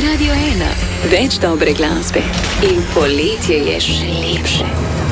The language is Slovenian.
Radio 1, več dobre glasbe in poletje je še lepše.